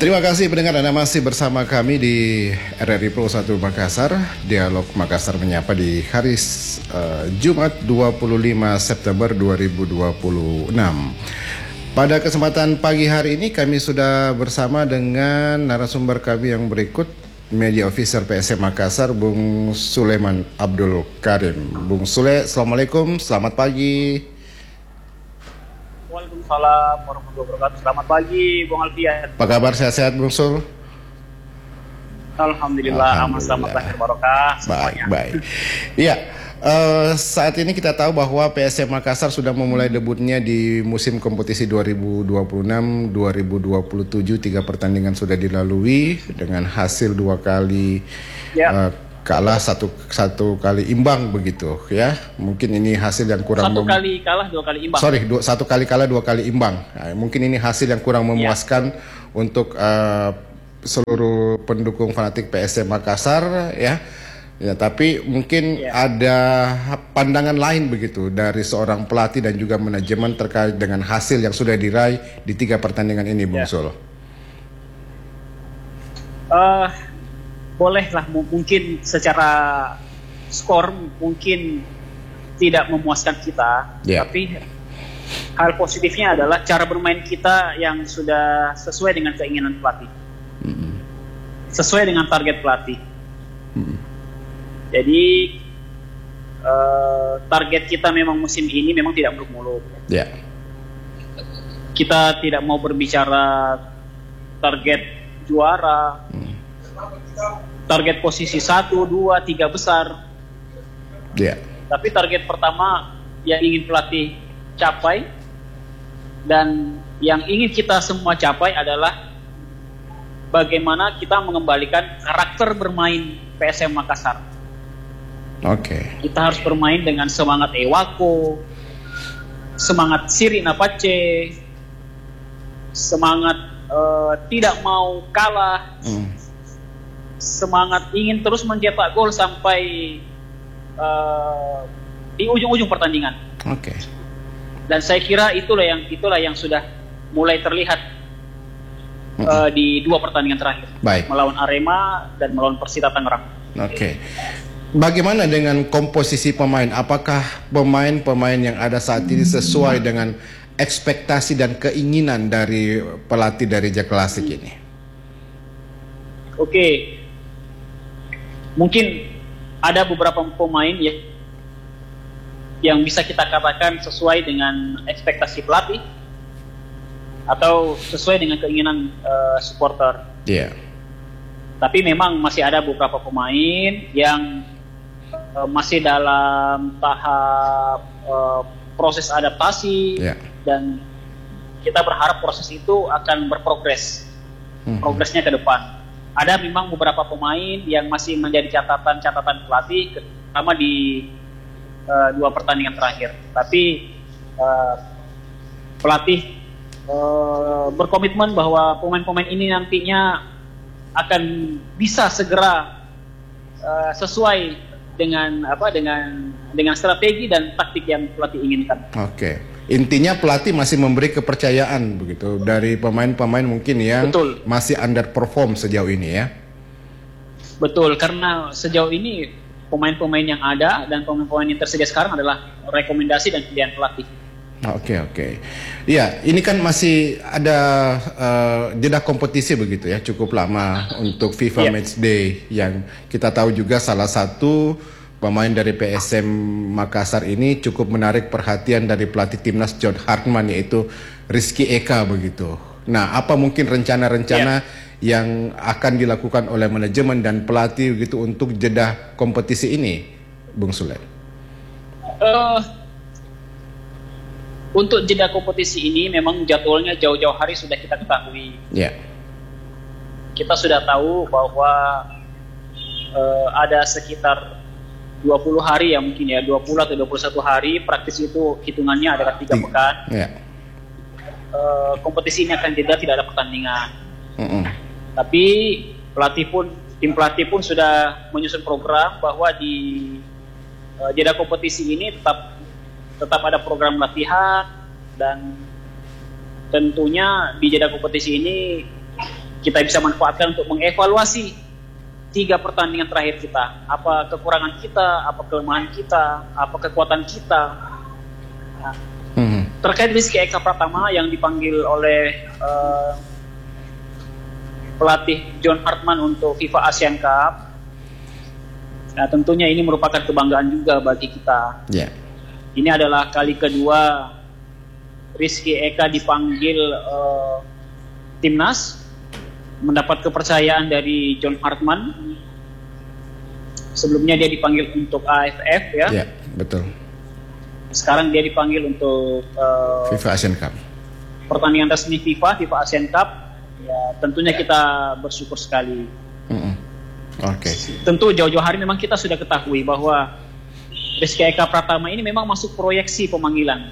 Terima kasih pendengar, Anda masih bersama kami di RRI Pro 1 Makassar. Dialog Makassar menyapa di hari Jumat 25 September 2026. Pada kesempatan pagi hari ini kami sudah bersama dengan narasumber kami yang berikut, Media Officer PSM Makassar, Bung Sulaiman Abdul Karim. Bung Sule, Assalamualaikum, selamat pagi. Waalaikumsalam warahmatullahi wabarakatuh. Selamat pagi, Bung Alfian. Apa kabar, sehat-sehat Bung Sul? Alhamdulillah, aman, selamat lahir barokah semuanya. Baik. Iya, saat ini kita tahu bahwa PSM Makassar sudah memulai debutnya di musim kompetisi 2026-2027. 3 pertandingan sudah dilalui dengan hasil 2 kali kalah, satu kali imbang begitu ya. Mungkin ini hasil yang kurang kali kalah 2 kali imbang. 1 kali kalah 2 kali imbang. Nah, mungkin ini hasil yang kurang memuaskan untuk seluruh pendukung fanatik PSM Makassar ya. Ya, tapi mungkin ada pandangan lain begitu dari seorang pelatih dan juga manajemen terkait dengan hasil yang sudah diraih di 3 pertandingan ini, Bung Sul. Bolehlah, mungkin secara skor mungkin tidak memuaskan kita, tapi hal positifnya adalah cara bermain kita yang sudah sesuai dengan keinginan pelatih, sesuai dengan target pelatih. Jadi target kita memang musim ini memang tidak muluk-muluk. Kita tidak mau berbicara target juara, target posisi 1, 2, 3 besar. Tapi target pertama yang ingin pelatih capai dan yang ingin kita semua capai adalah bagaimana kita mengembalikan karakter bermain PSM Makassar. Kita harus bermain dengan semangat Ewako, semangat Sirina Pace, semangat tidak mau kalah, semangat ingin terus mencetak gol sampai di ujung-ujung pertandingan. Dan saya kira itulah yang sudah mulai terlihat di 2 pertandingan terakhir, melawan Arema dan melawan Persita Tangerang. Bagaimana dengan komposisi pemain? Apakah pemain-pemain yang ada saat ini sesuai dengan ekspektasi dan keinginan dari pelatih dari Jak Klasik ini? Mungkin ada beberapa pemain yang bisa kita katakan sesuai dengan ekspektasi pelatih atau sesuai dengan keinginan supporter. Tapi memang masih ada beberapa pemain yang masih dalam tahap proses adaptasi, dan kita berharap proses itu akan berprogres, progresnya ke depan. Ada memang beberapa pemain yang masih menjadi catatan pelatih, terutama di 2 pertandingan terakhir. Tapi pelatih berkomitmen bahwa pemain-pemain ini nantinya akan bisa segera sesuai dengan strategi dan taktik yang pelatih inginkan. Intinya pelatih masih memberi kepercayaan begitu dari pemain-pemain mungkin yang masih underperform sejauh ini ya. Betul, karena sejauh ini pemain-pemain yang ada dan pemain-pemain yang tersedia sekarang adalah rekomendasi dan pilihan pelatih. Iya, ini kan masih ada jeda kompetisi begitu ya, cukup lama untuk FIFA Matchday yang kita tahu juga salah satu pemain dari PSM Makassar ini cukup menarik perhatian dari pelatih timnas John Hartman, yaitu Rizky Eka begitu. Nah, apa mungkin rencana-rencana yang akan dilakukan oleh manajemen dan pelatih begitu untuk jeda kompetisi ini, Bung Sule? Untuk jeda kompetisi ini memang jadwalnya jauh-jauh hari sudah kita ketahui. Kita sudah tahu bahwa ada sekitar 20 hari ya mungkin ya, 20 atau 21 hari, praktis itu hitungannya adalah 3 pekan. Kompetisi ini akan jeda, tidak ada pertandingan. Tapi tim pelatih pun sudah menyusun program bahwa di jeda kompetisi ini tetap ada program latihan, dan tentunya di jeda kompetisi ini kita bisa manfaatkan untuk mengevaluasi 3 pertandingan terakhir kita. Apa kekurangan kita, apa kelemahan kita, apa kekuatan kita. Nah, terkait Rizky Eka Pratama yang dipanggil oleh pelatih John Hartman untuk FIFA Asian Cup, nah tentunya ini merupakan kebanggaan juga bagi kita. Ini adalah kali kedua Rizky Eka dipanggil timnas, mendapat kepercayaan dari John Hartman. Sebelumnya dia dipanggil untuk AFF ya. Ya, betul. Sekarang dia dipanggil untuk FIFA Asian Cup. Pertandingan resmi FIFA Asian Cup. Ya, tentunya kita bersyukur sekali. Tentu jauh-jauh hari memang kita sudah ketahui bahwa Rizky Eka Pratama ini memang masuk proyeksi pemanggilan.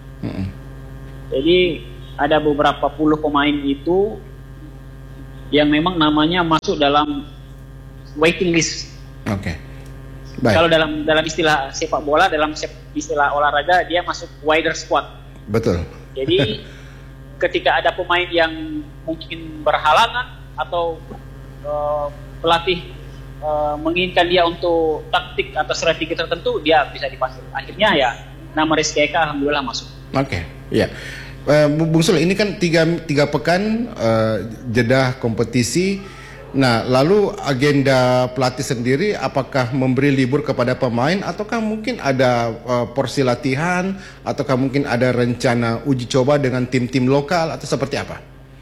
Jadi ada beberapa puluh pemain itu yang memang namanya masuk dalam waiting list. Baik. Kalau dalam istilah sepak bola, dalam istilah olahraga dia masuk wider squad. Betul. Jadi ketika ada pemain yang mungkin berhalangan atau pelatih menginginkan dia untuk taktik atau strategi tertentu, dia bisa dipanggil. Akhirnya ya nama Rizky Eka alhamdulillah masuk. Iya. Bung Sul, ini kan tiga pekan jeda kompetisi. Nah, lalu agenda pelatih sendiri apakah memberi libur kepada pemain ataukah mungkin ada porsi latihan ataukah mungkin ada rencana uji coba dengan tim-tim lokal atau seperti apa?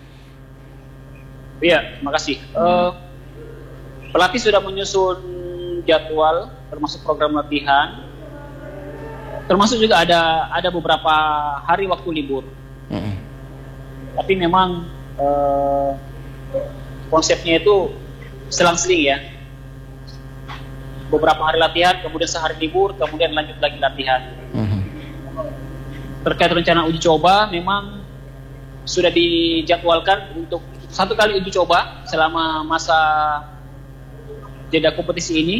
Iya, makasih. Pelatih sudah menyusun jadwal termasuk program latihan, termasuk juga ada beberapa hari waktu libur. Tapi memang konsepnya itu selang-seling ya. Beberapa hari latihan, kemudian sehari libur, kemudian lanjut lagi latihan. Terkait rencana uji coba, memang sudah dijadwalkan untuk 1 kali uji coba selama masa jeda kompetisi ini.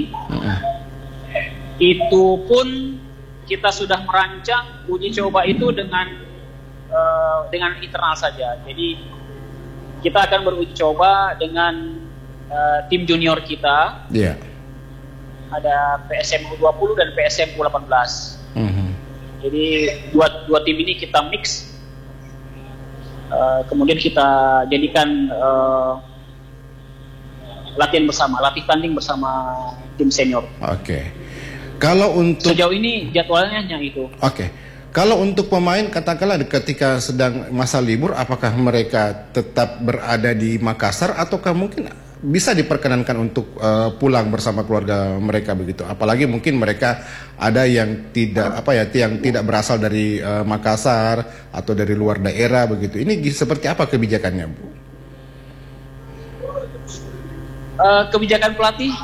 Itu pun kita sudah merancang uji coba itu dengan internal saja. Jadi kita akan beruji coba dengan tim junior kita. Ada PSM U20 dan PSM U18. Jadi dua tim ini kita mix. Kemudian kita jadikan latih tanding bersama tim senior. Kalau untuk sejauh ini jadwalnya hanya itu. Kalau untuk pemain katakanlah ketika sedang masa libur, apakah mereka tetap berada di Makassar ataukah mungkin bisa diperkenankan untuk pulang bersama keluarga mereka begitu? Apalagi mungkin mereka ada yang tidak berasal dari Makassar atau dari luar daerah begitu. Ini seperti apa kebijakannya, Bu? Kebijakan pelatih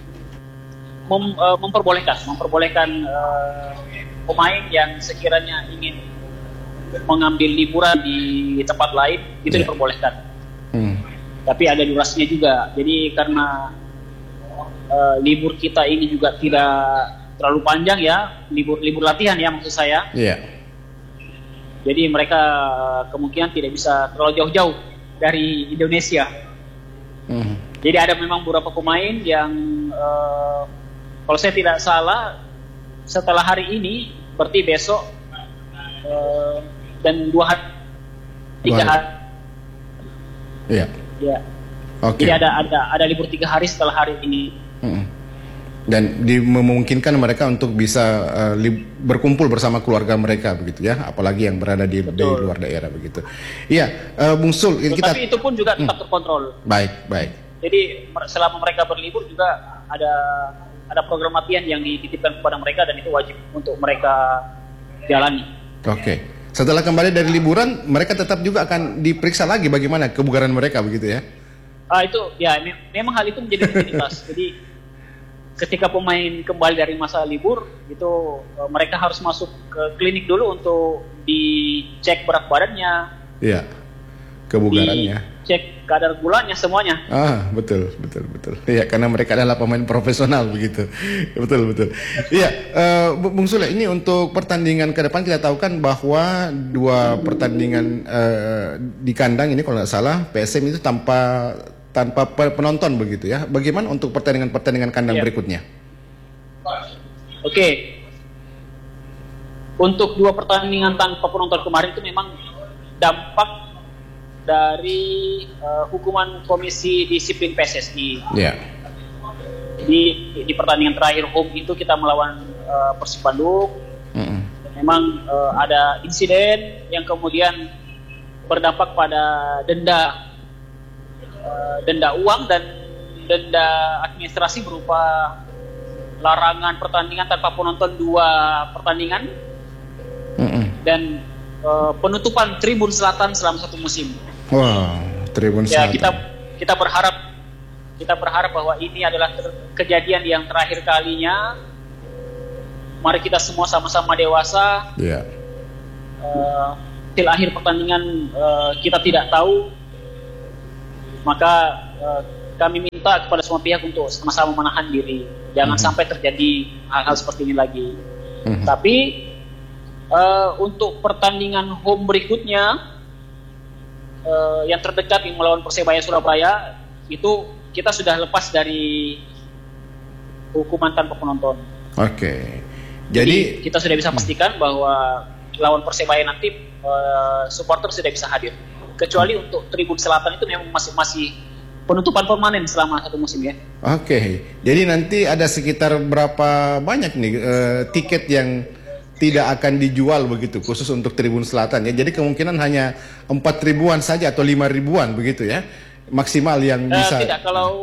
memperbolehkan pemain yang sekiranya ingin mengambil liburan di tempat lain itu diperbolehkan. Tapi ada durasinya juga. Jadi karena libur kita ini juga tidak terlalu panjang ya, libur latihan ya maksud saya. Jadi mereka kemungkinan tidak bisa terlalu jauh-jauh dari Indonesia. Jadi ada memang beberapa pemain yang kalau saya tidak salah setelah hari ini berarti besok dan 3 hari. Jadi ada libur 3 hari setelah hari ini. Dan memungkinkan mereka untuk bisa berkumpul bersama keluarga mereka begitu ya, apalagi yang berada di luar daerah begitu. Bung Sul, tapi itu pun juga tetap terkontrol. Baik. Jadi selama mereka berlibur juga ada program latihan yang dititipkan kepada mereka dan itu wajib untuk mereka jalani. Setelah kembali dari liburan, mereka tetap juga akan diperiksa lagi bagaimana kebugaran mereka begitu ya? Itu ya memang hal itu menjadi rutinitas. Jadi ketika pemain kembali dari masa libur itu mereka harus masuk ke klinik dulu untuk dicek berat badannya. kebugarannya. Cek kadar gulanya semuanya. Betul. Iya, karena mereka adalah pemain profesional begitu. Betul. Iya, Bung Sule, ini untuk pertandingan ke depan kita tahu kan bahwa 2 pertandingan di kandang ini kalau nggak salah PSM itu tanpa penonton begitu ya. Bagaimana untuk pertandingan kandang berikutnya? Oke. Untuk 2 pertandingan tanpa penonton kemarin itu memang dampak dari hukuman Komisi Disiplin PSSI. Yeah. Di pertandingan terakhir home itu kita melawan Persib Bandung. Memang ada insiden yang kemudian berdampak pada denda uang dan denda administrasi berupa larangan pertandingan tanpa penonton 2 pertandingan dan penutupan Tribun Selatan selama 1 musim. Wow, Tribun Selatan. Ya, kita berharap bahwa ini adalah kejadian yang terakhir kalinya. Mari kita semua sama-sama dewasa. Yeah. Til akhir pertandingan kita tidak tahu, maka kami minta kepada semua pihak untuk sama-sama menahan diri. Jangan sampai terjadi hal-hal seperti ini lagi. Tapi untuk pertandingan home berikutnya yang terdekat yang melawan Persebaya Surabaya itu kita sudah lepas dari hukuman tanpa penonton. Oke. Jadi kita sudah bisa pastikan bahwa lawan Persebaya nanti supporter sudah bisa hadir. Kecuali untuk Tribun Selatan itu memang masih penutupan permanen selama 1 musim ya. Oke. Jadi nanti ada sekitar berapa banyak nih tiket yang tidak akan dijual begitu khusus untuk Tribun Selatan ya. Jadi kemungkinan hanya 4 ribuan saja atau 5 ribuan begitu ya. Maksimal yang bisa. Tidak,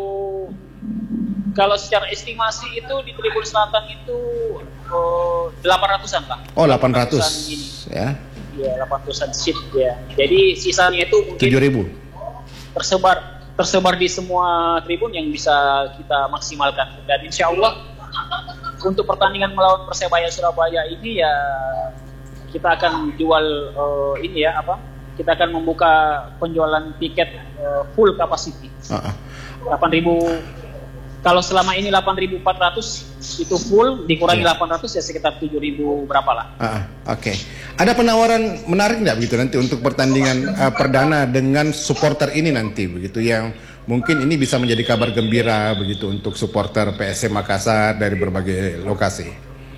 kalau secara estimasi itu di Tribun Selatan itu 800-an lah. Oh, 800 ya. Iya, 800-an seat ya. Jadi sisanya itu mungkin 7.000 tersebar di semua tribun yang bisa kita maksimalkan. Dan insya Allah untuk pertandingan melawan Persebaya Surabaya ini ya kita akan jual kita akan membuka penjualan tiket full capacity. 8.000. Kalau selama ini 8.400 itu full, dikurangi 800 ya sekitar 7.000 berapa lah. Oke. Ada penawaran menarik nggak begitu nanti untuk pertandingan perdana dengan supporter ini nanti begitu yang mungkin ini bisa menjadi kabar gembira begitu untuk supporter PSM Makassar dari berbagai lokasi.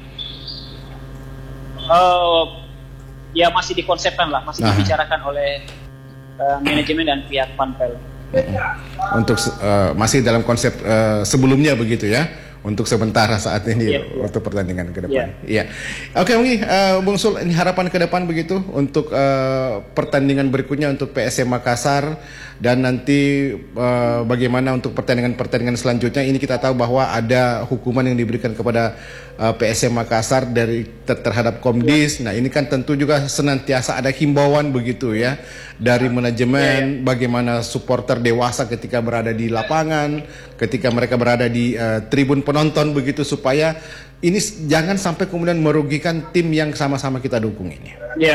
Ya masih dikonsepkan lah, masih dibicarakan oleh manajemen dan pihak Panpel. Untuk masih dalam konsep sebelumnya begitu ya, untuk sementara saat ini untuk pertandingan ke depan. Iya. Oke, mungkin Bung Sul, ini harapan ke depan begitu untuk pertandingan berikutnya untuk PSM Makassar dan nanti bagaimana untuk pertandingan selanjutnya. Ini kita tahu bahwa ada hukuman yang diberikan kepada PSM Makassar terhadap Komdis. Nah, ini kan tentu juga senantiasa ada himbauan begitu ya dari manajemen bagaimana supporter dewasa ketika berada di lapangan, ketika mereka berada di tribun penonton begitu supaya ini jangan sampai kemudian merugikan tim yang sama-sama kita dukung ini.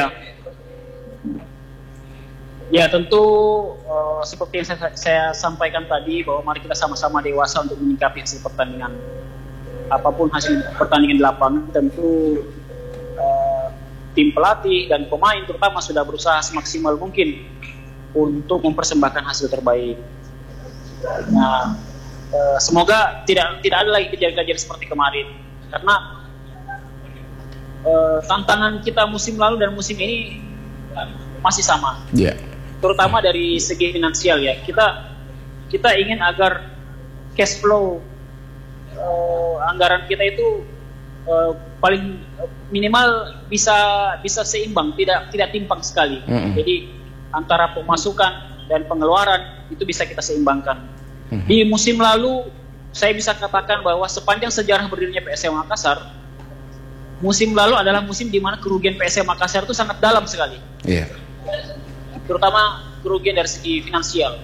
Ya tentu seperti yang saya sampaikan tadi bahwa mari kita sama-sama dewasa untuk menyikapi hasil pertandingan. Apapun hasil pertandingan di lapangan, tentu tim pelatih dan pemain terutama sudah berusaha semaksimal mungkin untuk mempersembahkan hasil terbaik. Nah, semoga tidak ada lagi kejadian-kejadian seperti kemarin, karena tantangan kita musim lalu dan musim ini masih sama. Terutama dari segi finansial ya, kita ingin agar cash flow anggaran kita itu paling minimal bisa seimbang, tidak timpang sekali. Jadi antara pemasukan dan pengeluaran itu bisa kita seimbangkan. Di musim lalu saya bisa katakan bahwa sepanjang sejarah berdirinya PSM Makassar, musim lalu adalah musim di mana kerugian PSM Makassar itu sangat dalam sekali. Terutama kerugian dari segi finansial.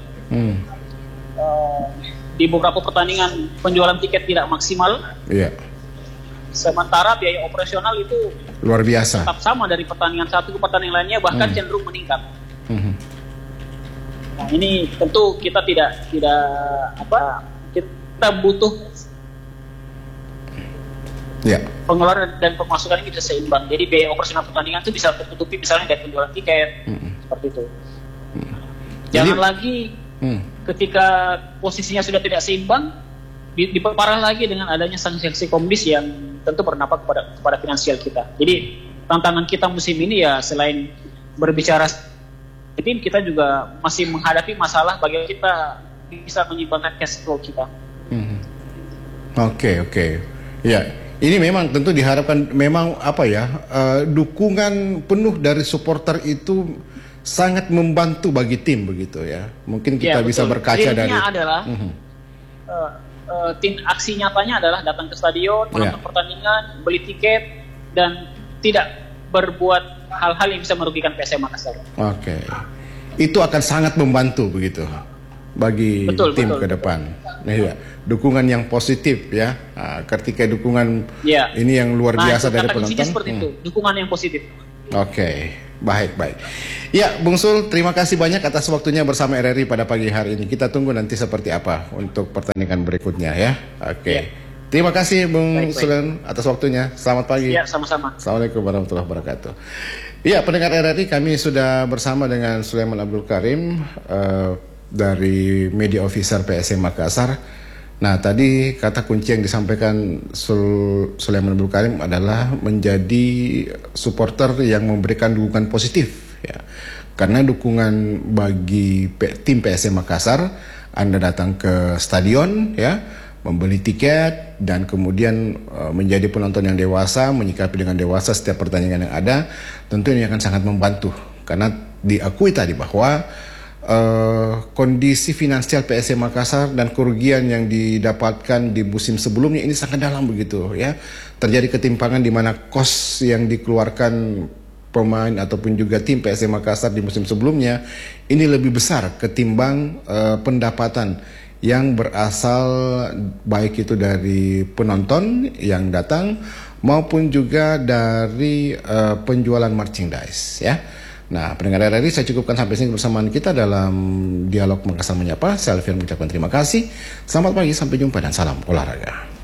Di beberapa pertandingan penjualan tiket tidak maksimal. Sementara biaya operasional itu luar biasa. Tetap sama dari pertandingan satu ke pertandingan lainnya, bahkan cenderung meningkat. Nah, ini tentu kita tidak kita butuh pengeluaran dan pemasukan ini bisa seimbang. Jadi biaya operasional pertandingan itu bisa tertutupi misalnya dari penjualan tiket, seperti itu. Jangan lagi ketika posisinya sudah tidak seimbang, diperparah lagi dengan adanya sanksi-sanksi komdis yang tentu berdampak kepada finansial kita. Jadi tantangan kita musim ini ya selain berbicara tim, kita juga masih menghadapi masalah bagaimana kita bisa menyeimbangkan cash flow kita. Oke. Ya, ini memang tentu diharapkan memang dukungan penuh dari supporter itu sangat membantu bagi tim begitu ya. Mungkin kita bisa berkaca dari. Adalah tim aksi nyatanya adalah datang ke stadion, menonton pertandingan, beli tiket dan tidak berbuat hal-hal yang bisa merugikan PSM Makassar. Oke. Itu akan sangat membantu begitu bagi tim ke depan. Nah, ya, dukungan yang positif ya. Ketika dukungan ini yang luar biasa dari penonton. Seperti itu, dukungan yang positif. Oke, baik. Ya, Bung Sul, terima kasih banyak atas waktunya bersama RRI pada pagi hari ini. Kita tunggu nanti seperti apa untuk pertandingan berikutnya ya. Oke. Terima kasih Bung Sulen atas waktunya. Selamat pagi. Ya, sama-sama. Assalamualaikum warahmatullahi wabarakatuh. Ya, pendengar RRI, kami sudah bersama dengan Sulaiman Abdul Karim dari Media Officer PSM Makassar. Nah, tadi kata kunci yang disampaikan Sulaiman Abdul Karim adalah menjadi supporter yang memberikan dukungan positif ya. Karena dukungan bagi tim PSM Makassar, Anda datang ke stadion ya, membeli tiket dan kemudian menjadi penonton yang dewasa, menyikapi dengan dewasa setiap pertandingan yang ada, tentu ini akan sangat membantu karena diakui tadi bahwa kondisi finansial PSM Makassar dan kerugian yang didapatkan di musim sebelumnya ini sangat dalam begitu ya. Terjadi ketimpangan di mana kos yang dikeluarkan pemain ataupun juga tim PSM Makassar di musim sebelumnya ini lebih besar ketimbang pendapatan yang berasal baik itu dari penonton yang datang maupun juga dari penjualan merchandise ya. Nah, pendengar RRI, saya cukupkan sampai sini bersamaan kita dalam dialog Makassar Menyapa. Saya Alfian mengucapkan terima kasih. Selamat pagi, sampai jumpa dan salam olahraga.